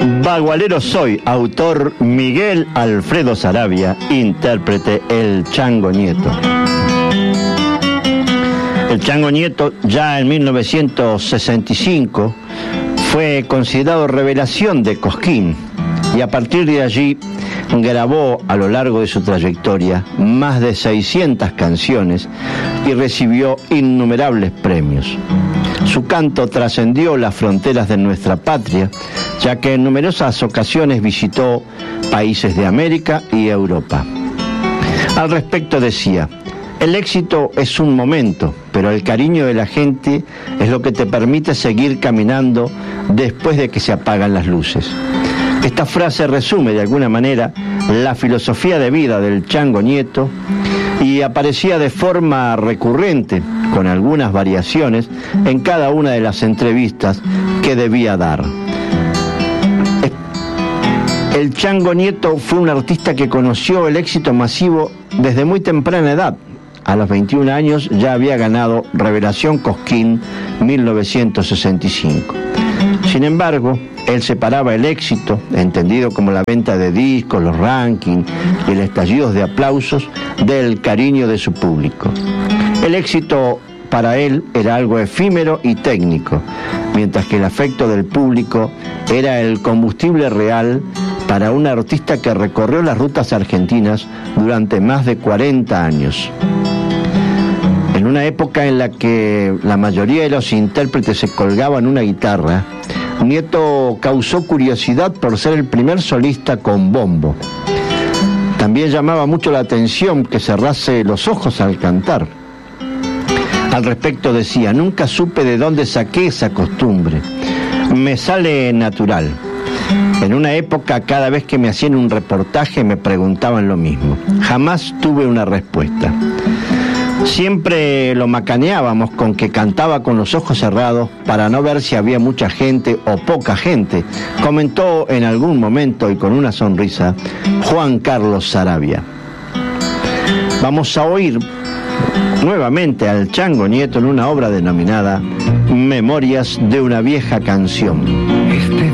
Bagualero soy, autor Miguel Alfredo Saravia, intérprete El Chango Nieto. El Chango Nieto, ya en 1965, fue considerado revelación de Cosquín y a partir de allí grabó a lo largo de su trayectoria más de 600 canciones y recibió innumerables premios. Su canto trascendió las fronteras de nuestra patria, ya que en numerosas ocasiones visitó países de América y Europa. Al respecto decía: el éxito es un momento, pero el cariño de la gente es lo que te permite seguir caminando después de que se apagan las luces. Esta frase resume de alguna manera la filosofía de vida del Chango Nieto y aparecía de forma recurrente, con algunas variaciones, en cada una de las entrevistas que debía dar. El Chango Nieto fue un artista que conoció el éxito masivo desde muy temprana edad. A los 21 años ya había ganado Revelación Cosquín 1965. Sin embargo, él separaba el éxito, entendido como la venta de discos, los rankings y el estallido de aplausos, del cariño de su público. El éxito para él era algo efímero y técnico, mientras que el afecto del público era el combustible real para un artista que recorrió las rutas argentinas durante más de 40 años. En una época en la que la mayoría de los intérpretes se colgaban una guitarra, Nieto causó curiosidad por ser el primer solista con bombo. También llamaba mucho la atención que cerrase los ojos al cantar. Al respecto decía: nunca supe de dónde saqué esa costumbre. Me sale natural. En una época, cada vez que me hacían un reportaje me preguntaban lo mismo. Jamás tuve una respuesta. Siempre lo macaneábamos con que cantaba con los ojos cerrados para no ver si había mucha gente o poca gente, comentó en algún momento y con una sonrisa Juan Carlos Saravia. Vamos a oír nuevamente al Chango Nieto en una obra denominada Memorias de una vieja canción.